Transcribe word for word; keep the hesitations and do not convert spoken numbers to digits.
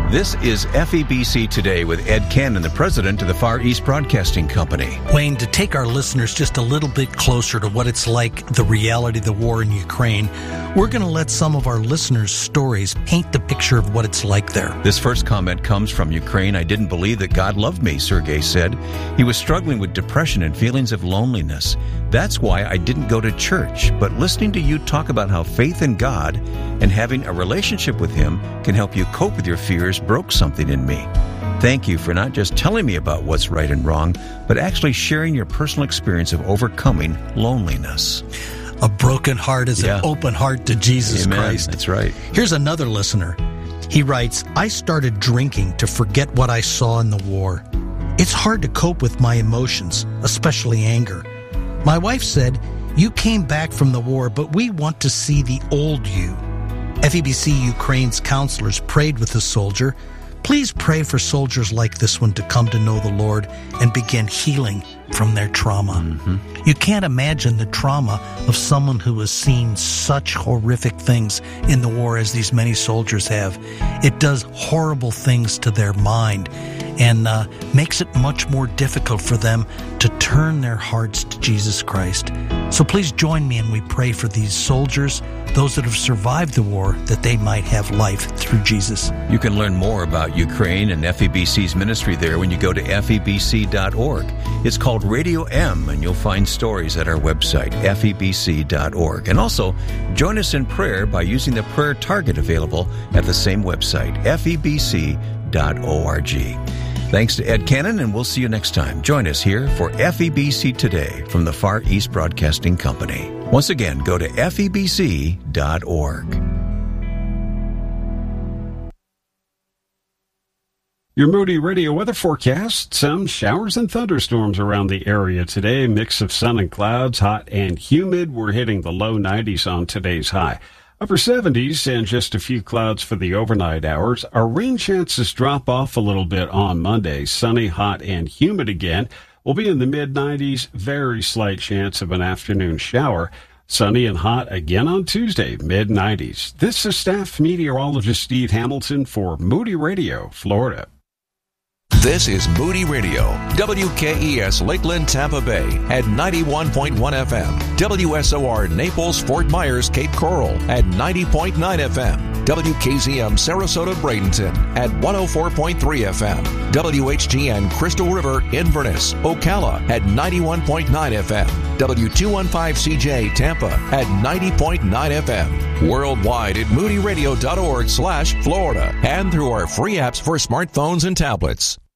This is F E B C Today with Ed Cannon, the president of the Far East Broadcasting Company. Wayne, to take our listeners just a little bit closer to what it's like, the reality of the war in Ukraine, we're going to let some of our listeners' stories paint the picture of what it's like there. This first comment comes from Ukraine. I didn't believe that God loved me, Sergei said. He was struggling with depression and feelings of loneliness. That's why I didn't go to church. But listening to you talk about how faith in God and having a relationship with Him can help you cope with your fears broke something in me. Thank you for not just telling me about what's right and wrong, but actually sharing your personal experience of overcoming loneliness. A broken heart is yeah. an open heart to Jesus Amen. Christ. That's right. Here's another listener. He writes, I started drinking to forget what I saw in the war. It's hard to cope with my emotions, especially anger. My wife said, you came back from the war, but we want to see the old you. F E B C Ukraine's counselors prayed with the soldier. Please pray for soldiers like this one to come to know the Lord and begin healing from their trauma. Mm-hmm. You can't imagine the trauma of someone who has seen such horrific things in the war as these many soldiers have. It does horrible things to their mind and uh, makes it much more difficult for them to turn their hearts to Jesus Christ. So please join me and we pray for these soldiers, those that have survived the war, that they might have life through Jesus. You can learn more about Ukraine and F E B C's ministry there when you go to F E B C dot org. It's called Radio M, and you'll find stories at our website, F E B C dot org. And also, join us in prayer by using the prayer target available at the same website, F E B C dot org. Thanks to Ed Cannon, and we'll see you next time. Join us here for F E B C Today from the Far East Broadcasting Company. Once again, go to F E B C dot org. Your Moody Radio weather forecast. Some showers and thunderstorms around the area today. Mix of sun and clouds, hot and humid. We're hitting the low nineties on today's high. Upper seventies and just a few clouds for the overnight hours. Our rain chances drop off a little bit on Monday. Sunny, hot, and humid again. We'll be in the mid nineties. Very slight chance of an afternoon shower. Sunny and hot again on Tuesday, mid nineties. This is staff meteorologist Steve Hamilton for Moody Radio, Florida. This is Moody Radio, W K E S Lakeland, Tampa Bay at ninety-one point one F M, W S O R Naples, Fort Myers, Cape Coral at ninety point nine F M, W K Z M Sarasota, Bradenton at one oh four point three F M, W H G N Crystal River, Inverness, Ocala at ninety-one point nine F M, W two fifteen C J Tampa at ninety point nine F M, worldwide at moody radio dot org slash Florida and through our free apps for smartphones and tablets.